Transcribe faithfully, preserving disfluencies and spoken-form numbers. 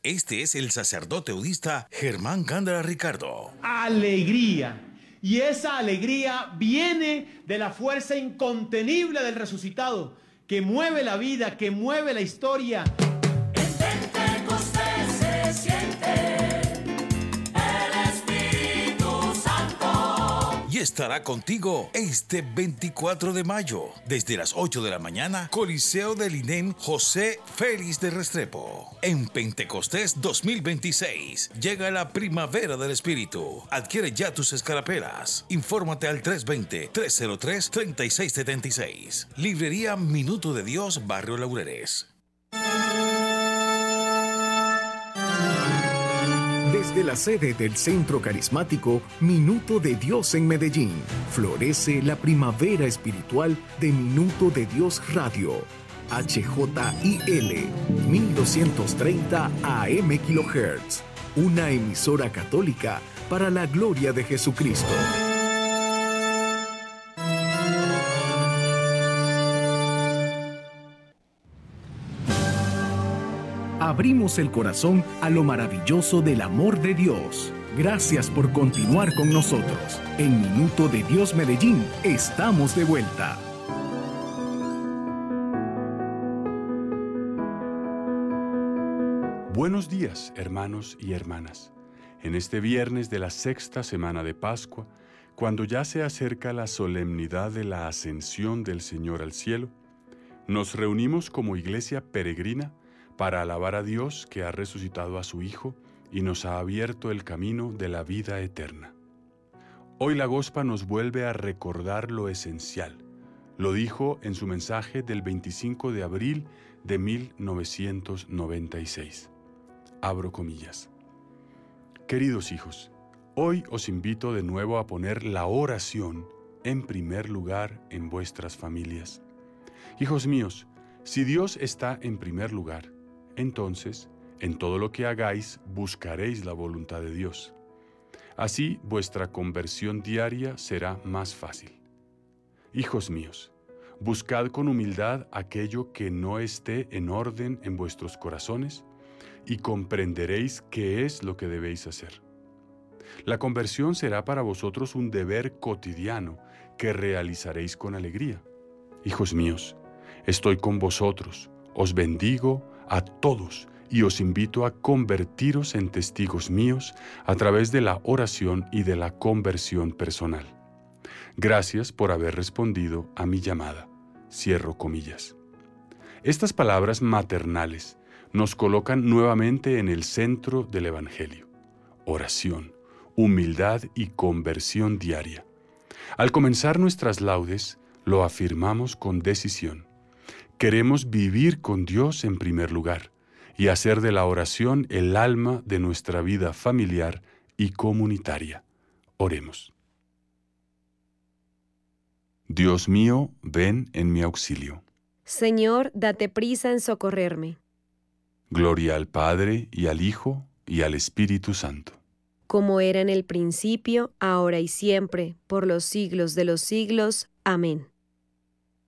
Este es el sacerdote eudista Germán Gándara Ricardo. Alegría. Y esa alegría viene de la fuerza incontenible del resucitado, que mueve la vida, que mueve la historia. En Pentecostés se siente el Espíritu Santo. Y estará contigo este veinticuatro de mayo, desde las ocho de la mañana, Coliseo del I N E M José Félix de Restrepo. En Pentecostés dos mil veintiséis, llega la primavera del Espíritu. Adquiere ya tus escarapelas. Infórmate al tres dos cero, tres cero tres, tres seis siete seis. Librería Minuto de Dios, Barrio Laureles. Desde la sede del Centro Carismático Minuto de Dios en Medellín, florece la primavera espiritual de Minuto de Dios Radio. H J I L mil doscientos treinta A M kHz, una emisora católica para la gloria de Jesucristo. Abrimos el corazón a lo maravilloso del amor de Dios. Gracias por continuar con nosotros. En Minuto de Dios Medellín, estamos de vuelta. Buenos días, hermanos y hermanas. En este viernes de la sexta semana de Pascua, cuando ya se acerca la solemnidad de la ascensión del Señor al cielo, nos reunimos como iglesia peregrina para alabar a Dios que ha resucitado a su Hijo y nos ha abierto el camino de la vida eterna. Hoy la Gospa nos vuelve a recordar lo esencial. Lo dijo en su mensaje del veinticinco de abril de mil novecientos noventa y seis. Abro comillas. Queridos hijos, hoy os invito de nuevo a poner la oración en primer lugar en vuestras familias. Hijos míos, si Dios está en primer lugar, entonces, en todo lo que hagáis, buscaréis la voluntad de Dios. Así, vuestra conversión diaria será más fácil. Hijos míos, buscad con humildad aquello que no esté en orden en vuestros corazones y comprenderéis qué es lo que debéis hacer. La conversión será para vosotros un deber cotidiano que realizaréis con alegría. Hijos míos, estoy con vosotros, os bendigo a todos y os invito a convertiros en testigos míos a través de la oración y de la conversión personal. Gracias por haber respondido a mi llamada. Cierro comillas. Estas palabras maternales nos colocan nuevamente en el centro del Evangelio. Oración, humildad y conversión diaria. Al comenzar nuestras laudes, lo afirmamos con decisión. Queremos vivir con Dios en primer lugar y hacer de la oración el alma de nuestra vida familiar y comunitaria. Oremos. Dios mío, ven en mi auxilio. Señor, date prisa en socorrerme. Gloria al Padre, y al Hijo, y al Espíritu Santo. Como era en el principio, ahora y siempre, por los siglos de los siglos. Amén.